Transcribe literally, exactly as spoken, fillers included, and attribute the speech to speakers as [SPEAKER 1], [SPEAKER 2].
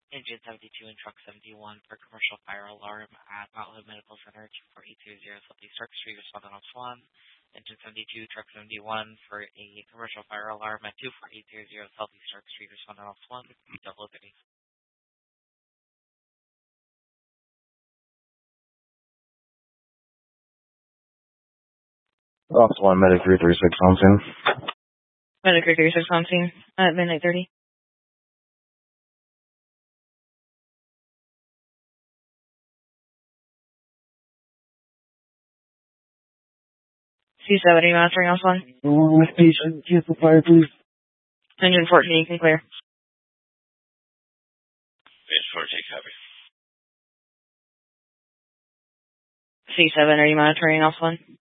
[SPEAKER 1] Engine seventy-two and Truck seventy-one for commercial fire alarm at Mount Hood Medical Center, two four eight two zero Southeast Stark Street, respondent on Swan. Engine seventy-two, Truck seventy-one for a commercial fire alarm at two four eight zero Southeast Stark Street, respondent on Swan, double thirty.
[SPEAKER 2] Officer one, Medic three three six on scene.
[SPEAKER 3] Medic three three six on scene at midnight thirty. C seven, are you monitoring on one?
[SPEAKER 2] One with patient, cancel fire, please.
[SPEAKER 3] Engine fourteen, you can clear.
[SPEAKER 4] Engine fourteen, copy.
[SPEAKER 3] C seven, are you monitoring off one?